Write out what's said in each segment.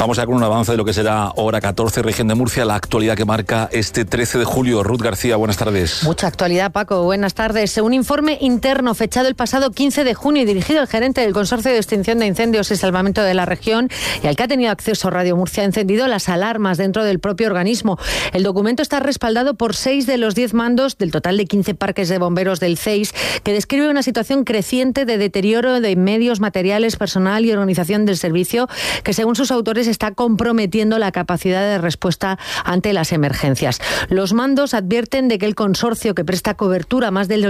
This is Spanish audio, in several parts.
Vamos ya con un avance de lo que será hora 14, región de Murcia, la actualidad que marca este 13 de julio. Ruth García, buenas tardes. Mucha actualidad, Paco. Buenas tardes. Un informe interno fechado el pasado 15 de junio y dirigido al gerente del Consorcio de Extinción de Incendios y Salvamento de la región y al que ha tenido acceso Radio Murcia ha encendido las alarmas dentro del propio organismo. El documento está respaldado por 6 de los 10 mandos del total de 15 parques de bomberos del CEIS, que describe una situación creciente de deterioro de medios, materiales, personal y organización del servicio, que según sus autores está comprometiendo la capacidad de respuesta ante las emergencias. Los mandos advierten de que el consorcio, que presta cobertura a más del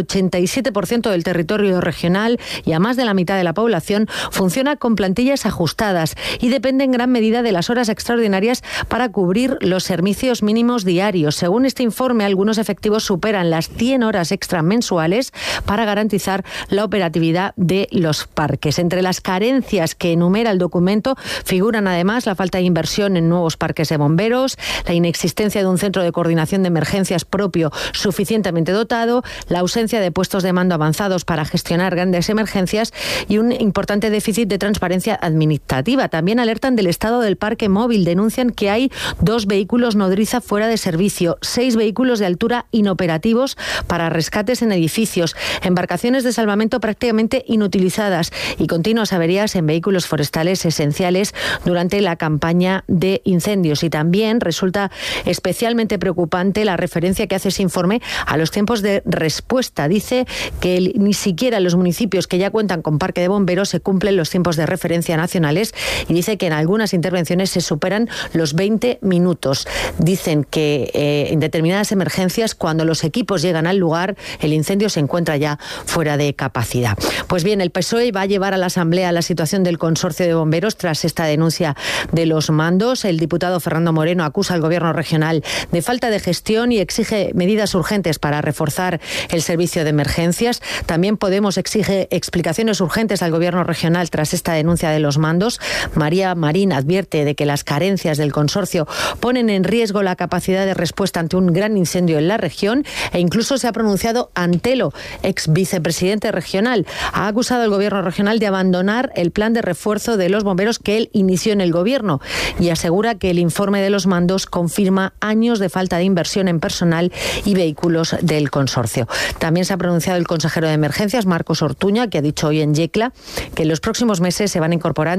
87% del territorio regional y a más de la mitad de la población, funciona con plantillas ajustadas y depende en gran medida de las horas extraordinarias para cubrir los servicios mínimos diarios. Según este informe, algunos efectivos superan las 100 horas extra mensuales para garantizar la operatividad de los parques. Entre las carencias que enumera el documento figuran además la falta de inversión en nuevos parques de bomberos, la inexistencia de un centro de coordinación de emergencias propio suficientemente dotado, la ausencia de puestos de mando avanzados para gestionar grandes emergencias y un importante déficit de transparencia administrativa. También alertan del estado del parque móvil. Denuncian que hay 2 vehículos nodriza fuera de servicio, 6 vehículos de altura inoperativos para rescates en edificios, embarcaciones de salvamento prácticamente inutilizadas y continuas averías en vehículos forestales esenciales durante la campaña de incendios. Y también resulta especialmente preocupante la referencia que hace ese informe a los tiempos de respuesta. Dice que ni siquiera en los municipios que ya cuentan con parque de bomberos se cumplen los tiempos de referencia nacionales y dice que en algunas intervenciones se superan los 20 minutos. Dicen que en determinadas emergencias, cuando los equipos llegan al lugar, el incendio se encuentra ya fuera de capacidad. Pues bien, el PSOE va a llevar a la Asamblea la situación del consorcio de bomberos tras esta denuncia de los mandos. El diputado Fernando Moreno acusa al gobierno regional de falta de gestión y exige medidas urgentes para reforzar el servicio de emergencias. También Podemos exige explicaciones urgentes al gobierno regional tras esta denuncia de los mandos. María Marín advierte de que las carencias del consorcio ponen en riesgo la capacidad de respuesta ante un gran incendio en la región e incluso se ha pronunciado Antelo, ex vicepresidente regional. Ha acusado al gobierno regional de abandonar el plan de refuerzo de los bomberos que él inició en el gobierno y asegura que el informe de los mandos confirma años de falta de inversión en personal y vehículos del consorcio. También se ha pronunciado el consejero de Emergencias, Marcos Ortuña, que ha dicho hoy en Yecla que en los próximos meses se van a incorporar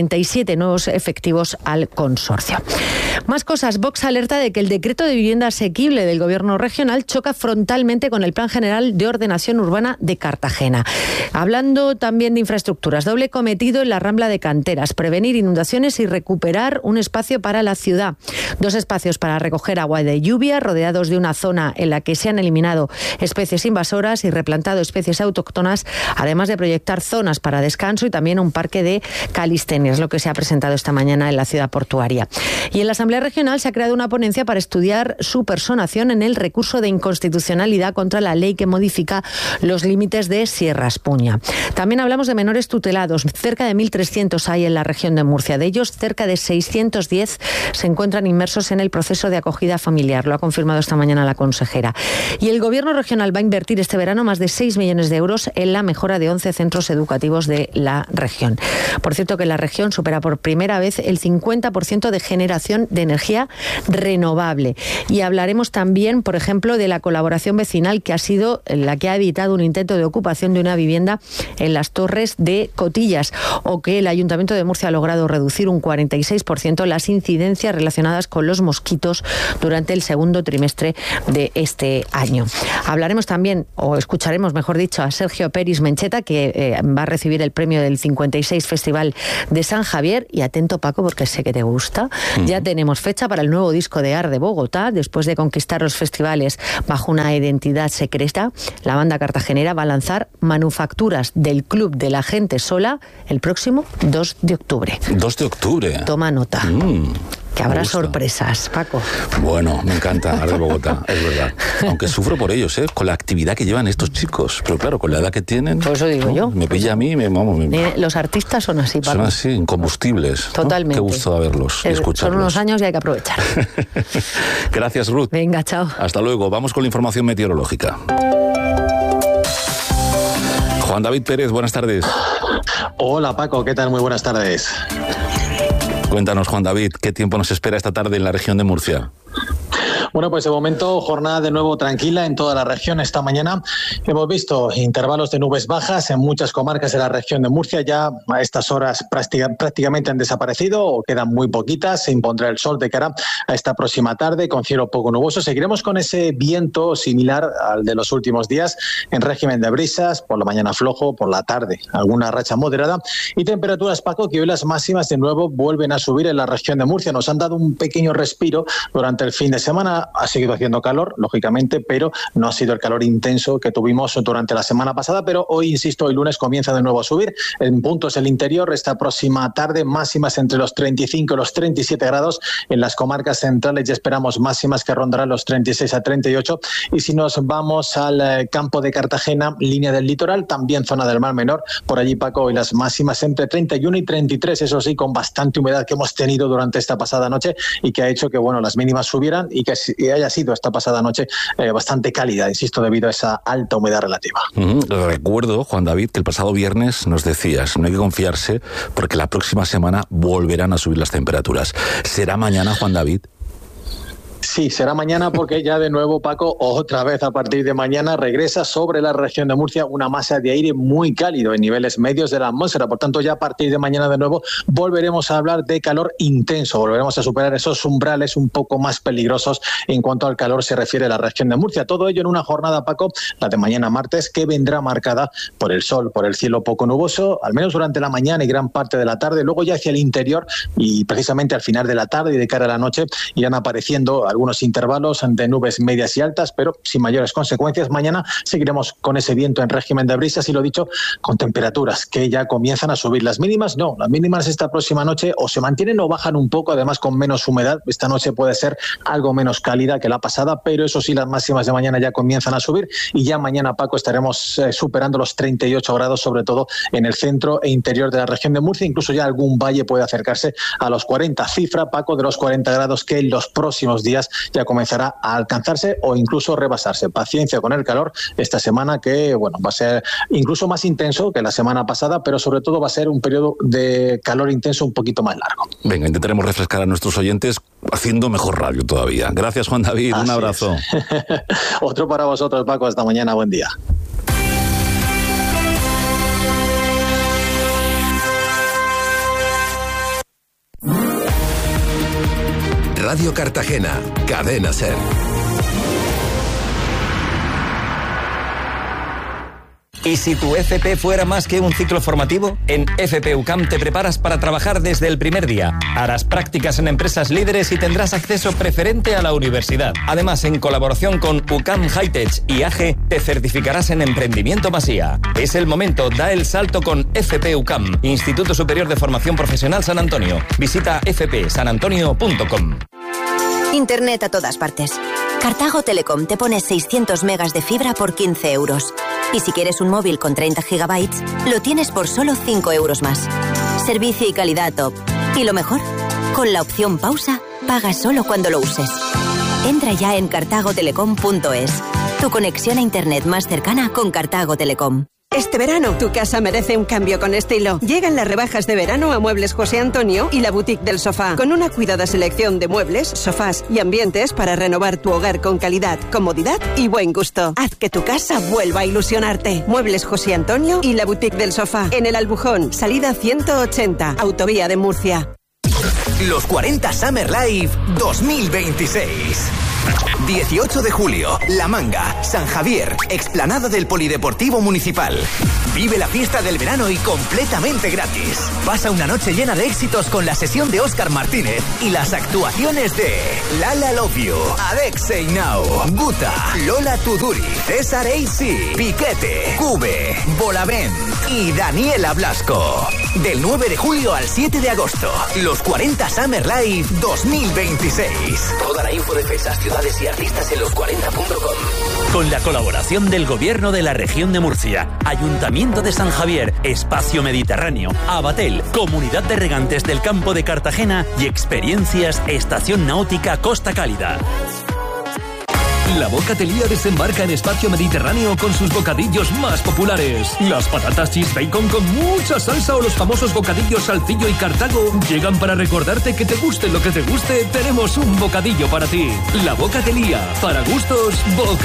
37 nuevos efectivos al consorcio. Más cosas. Vox alerta de que el decreto de vivienda asequible del gobierno regional choca frontalmente con el Plan General de Ordenación Urbana de Cartagena. Hablando también de infraestructuras, doble cometido en la Rambla de Canteras: prevenir inundaciones y recuperar un espacio para la ciudad. 2 espacios para recoger agua de lluvia, rodeados de una zona en la que se han eliminado especies invasoras y replantado especies autóctonas, además de proyectar zonas para descanso y también un parque de calistenia, es lo que se ha presentado esta mañana en la ciudad portuaria. Y en la Asamblea Regional se ha creado una ponencia para estudiar su personación en el recurso de inconstitucionalidad contra la ley que modifica los límites de Sierra Espuña. También hablamos de menores tutelados. Cerca de 1.300 hay en la región de Murcia. De ellos, cerca de 610 se encuentran inmersos en el proceso de acogida familiar. Lo ha confirmado esta mañana la consejera. Y el gobierno regional va a invertir este verano más de 6 millones de euros en la mejora de 11 centros educativos de la región. Por cierto, que la región supera por primera vez el 50% de generación de energía renovable. Y hablaremos también, por ejemplo, de la colaboración vecinal, que ha sido la que ha evitado un intento de ocupación de una vivienda en las Torres de Cotillas, o que el Ayuntamiento de Murcia ha logrado reducir un 46% las incidencias relacionadas con los mosquitos durante el segundo trimestre de este año. Hablaremos también, o escucharemos, mejor dicho, a Sergio Peris Mencheta, que va a recibir el premio del 56 Festival de San Javier. Y atento, Paco, porque sé que te gusta. Ya tenemos fecha para el nuevo disco de Ar de Bogotá. Después de conquistar los festivales bajo una identidad secreta, la banda cartagenera va a lanzar Manufacturas del Club de la Gente Sola el próximo 2 de octubre. 2 de octubre. Toma nota. Que habrá sorpresas, Paco. Bueno, me encanta Ar de Bogotá, es verdad. Aunque sufro por ellos, con la actividad que llevan estos chicos. Pero claro, con la edad que tienen... Por eso digo yo. Me pilla a mí, los artistas son así, Paco. Son así, incombustibles. Totalmente. Qué gusto verlos y escucharlos. Son unos años y hay que aprovechar. Gracias, Ruth. Venga, chao. Hasta luego. Vamos con la información meteorológica. Juan David Pérez, buenas tardes. Hola, Paco, ¿qué tal? Muy buenas tardes. Cuéntanos, Juan David, ¿qué tiempo nos espera esta tarde en la región de Murcia? Bueno, pues de momento jornada de nuevo tranquila en toda la región. Esta mañana hemos visto intervalos de nubes bajas en muchas comarcas de la región de Murcia. Ya a estas horas prácticamente han desaparecido o quedan muy poquitas. Se impondrá el sol de cara a esta próxima tarde con cielo poco nuboso. Seguiremos con ese viento similar al de los últimos días en régimen de brisas, por la mañana flojo, por la tarde alguna racha moderada y temperaturas, Paco, que hoy las máximas de nuevo vuelven a subir en la región de Murcia. Nos han dado un pequeño respiro durante el fin de semana. Ha seguido haciendo calor, lógicamente, pero no ha sido el calor intenso que tuvimos durante la semana pasada, pero hoy, insisto, hoy lunes comienza de nuevo a subir. En puntos el interior, esta próxima tarde, máximas entre los 35 y los 37 grados. En las comarcas centrales ya esperamos máximas que rondarán los 36 a 38. Y si nos vamos al campo de Cartagena, línea del litoral, también zona del Mar Menor, por allí, Paco, hoy las máximas entre 31 y 33, eso sí, con bastante humedad que hemos tenido durante esta pasada noche y que ha hecho que, bueno, las mínimas subieran y que haya sido esta pasada noche bastante cálida, insisto, debido a esa alta humedad relativa. Recuerdo, Juan David, que el pasado viernes nos decías, no hay que confiarse porque la próxima semana volverán a subir las temperaturas. ¿Será mañana, Juan David? Sí, será mañana porque ya de nuevo, Paco, otra vez a partir de mañana regresa sobre la región de Murcia una masa de aire muy cálido en niveles medios de la atmósfera. Por tanto, ya a partir de mañana de nuevo volveremos a hablar de calor intenso, volveremos a superar esos umbrales un poco más peligrosos en cuanto al calor se refiere a la región de Murcia. Todo ello en una jornada, Paco, la de mañana martes, que vendrá marcada por el sol, por el cielo poco nuboso, al menos durante la mañana y gran parte de la tarde. Luego ya hacia el interior y precisamente al final de la tarde y de cara a la noche irán apareciendo algunos intervalos de nubes medias y altas, pero sin mayores consecuencias. Mañana seguiremos con ese viento en régimen de brisas y, lo dicho, con temperaturas que ya comienzan a subir. Las mínimas no, las mínimas esta próxima noche o se mantienen o bajan un poco, además con menos humedad. Esta noche puede ser algo menos cálida que la pasada, pero eso sí, las máximas de mañana ya comienzan a subir y ya mañana, Paco, estaremos superando los 38 grados, sobre todo en el centro e interior de la región de Murcia. Incluso ya algún valle puede acercarse a los 40, cifra, Paco, de los 40 grados que en los próximos días ya comenzará a alcanzarse o incluso rebasarse. Paciencia con el calor esta semana, que bueno, va a ser incluso más intenso que la semana pasada, pero sobre todo va a ser un periodo de calor intenso un poquito más largo. Venga, intentaremos refrescar a nuestros oyentes haciendo mejor radio todavía. Gracias, Juan David, un abrazo. Otro para vosotros, Paco, hasta mañana, buen día. Radio Cartagena, Cadena SER. ¿Y si tu FP fuera más que un ciclo formativo? En FP UCAM te preparas para trabajar desde el primer día. Harás prácticas en empresas líderes y tendrás acceso preferente a la universidad. Además, en colaboración con UCAM Hightech y AGE, te certificarás en Emprendimiento Masía. Es el momento, da el salto con FP UCAM, Instituto Superior de Formación Profesional San Antonio. Visita fpsanantonio.com. Internet a todas partes. Cartago Telecom te pone 600 megas de fibra por 15 euros. Y si quieres un móvil con 30 gigabytes, lo tienes por solo 5 euros más. Servicio y calidad top. Y lo mejor, con la opción pausa, pagas solo cuando lo uses. Entra ya en cartagotelecom.es. Tu conexión a Internet más cercana con Cartago Telecom. Este verano, tu casa merece un cambio con estilo. Llegan las rebajas de verano a Muebles José Antonio y la Boutique del Sofá, con una cuidada selección de muebles, sofás y ambientes para renovar tu hogar con calidad, comodidad y buen gusto. Haz que tu casa vuelva a ilusionarte. Muebles José Antonio y la Boutique del Sofá, en el Albujón, salida 180, Autovía de Murcia. Los 40 Summer Live 2026. 18 de julio, La Manga, San Javier, explanada del Polideportivo Municipal. Vive la fiesta del verano y completamente gratis. Pasa una noche llena de éxitos con la sesión de Óscar Martínez y las actuaciones de Lala Love You, Alexei Now, Guta, Lola Tuduri, César AC, Piquete, Cube, Bolavent y Daniela Blasco. Del 9 de julio al 7 de agosto, los 40 Summer Live 2026. Toda la info de fechas, ciudades y artistas en los40.com. Con la colaboración del Gobierno de la Región de Murcia, Ayuntamiento de San Javier, Espacio Mediterráneo, Abatel, Comunidad de Regantes del Campo de Cartagena y Experiencias Estación Náutica Costa Cálida. La Bocatelía desembarca en Espacio Mediterráneo con sus bocadillos más populares. Las patatas cheese bacon con mucha salsa o los famosos bocadillos Salcillo y Cartago llegan para recordarte que te guste lo que te guste, tenemos un bocadillo para ti. La Bocatelía, para gustos, boca.